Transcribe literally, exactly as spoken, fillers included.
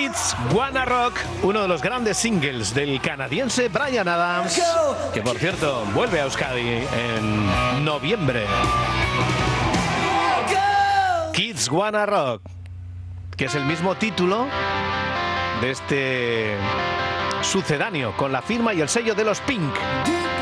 Kids Wanna Rock, uno de los grandes singles del canadiense Bryan Adams, que por cierto vuelve a Euskadi en noviembre. Kids Wanna Rock, que es el mismo título de este sucedáneo con la firma y el sello de los Pink.